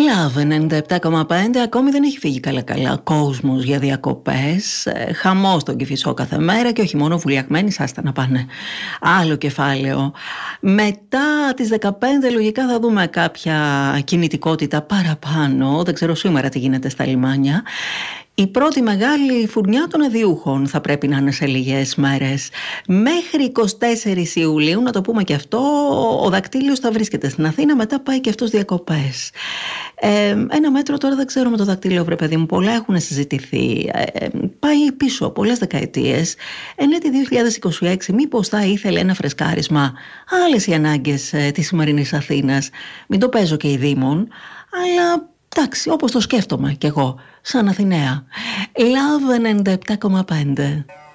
Love 97,5. Ακόμη δεν έχει φύγει καλά κόσμος για διακοπές. Χαμός στον Κηφισό κάθε μέρα και όχι μόνο βουλιαγμένοι, σάστα να πάνε. Άλλο κεφάλαιο. Μετά τις 15 λογικά θα δούμε κάποια κινητικότητα παραπάνω. Δεν ξέρω σήμερα τι γίνεται στα λιμάνια. Η πρώτη μεγάλη φουρνιά των αδιούχων θα πρέπει να είναι σε λίγες μέρες. Μέχρι 24 Ιουλίου, να το πούμε και αυτό, ο δακτύλιος θα βρίσκεται στην Αθήνα, μετά πάει και αυτός διακοπές. Ένα μέτρο τώρα δεν ξέρω με το δακτύλιο, βρε παιδί μου, πολλά έχουν συζητηθεί. Πάει πίσω πολλές δεκαετίες. Έτη 2026, μήπως θα ήθελε ένα φρεσκάρισμα. Άλλες οι ανάγκες της σημερινής Αθήνας. Μην το παίζω και η Δήμων, αλλά εντάξει, όπως το σκέφτομαι κι εγώ, σαν Αθηναία. Love 97,5.